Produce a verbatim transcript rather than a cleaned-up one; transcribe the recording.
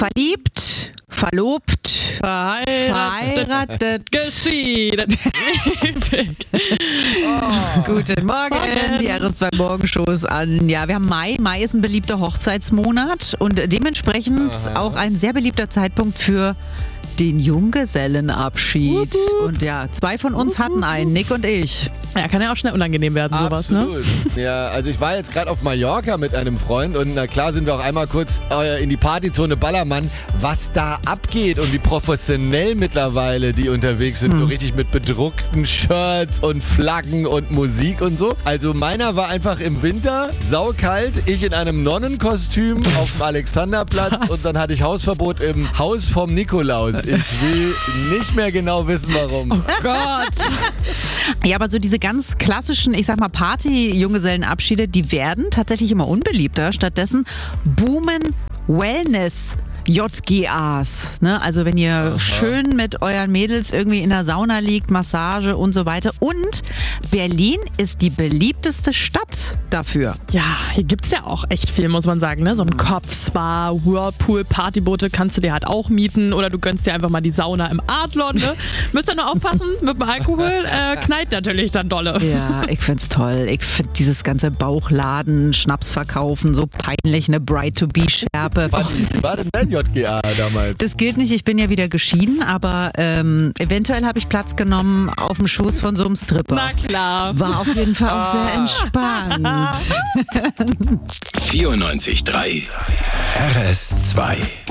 Verliebt, verlobt, Verheiratet, verheiratet. geschieden. Oh. Guten Morgen, Morgen. die R S zwei Morgenshows an. Ja, wir haben Mai. Mai ist ein beliebter Hochzeitsmonat und dementsprechend Aha. auch ein sehr beliebter Zeitpunkt für den Junggesellenabschied. Wuhu. Und ja, zwei von uns hatten einen, Nick und ich. Ja, kann ja auch schnell unangenehm werden, sowas, ne? Absolut. Ja, also ich war jetzt gerade auf Mallorca mit einem Freund und na klar sind wir auch einmal kurz äh, in die Partyzone Ballermann, was da abgeht und wie professionell mittlerweile die unterwegs sind, Hm. so richtig mit bedruckten Shirts und Flaggen und Musik und so. Also meiner war einfach im Winter, saukalt, ich in einem Nonnenkostüm auf dem Alexanderplatz Was? und dann hatte ich Hausverbot im Haus vom Nikolaus. Ich will nicht mehr genau wissen, warum. Oh Gott. Ja, aber so diese ganz klassischen, ich sag mal, Party-Junggesellenabschiede, die werden tatsächlich immer unbeliebter. Stattdessen boomen Wellness. J G As, ne? Also wenn ihr Aha. schön mit euren Mädels irgendwie in der Sauna liegt, Massage und so weiter. Und Berlin ist die beliebteste Stadt dafür. Ja, hier gibt's ja auch echt viel, muss man sagen, ne? So ein Kopfspa, Whirlpool, Partyboote kannst du dir halt auch mieten oder du gönnst dir einfach mal die Sauna im Adlon, ne? Müsst ihr nur aufpassen, mit dem Alkohol äh, knallt natürlich dann dolle. Ja, ich find's toll. Ich find dieses ganze Bauchladen, Schnaps verkaufen, so peinlich, eine Bride-to-be-Schärpe. War, die, war denn dein J G A damals? Das gilt nicht, ich bin ja wieder geschieden, aber ähm, eventuell habe ich Platz genommen auf dem Schoß von so einem Stripper. Na klar. War auf jeden Fall auch sehr entspannt. vierundneunzig Komma drei R S zwei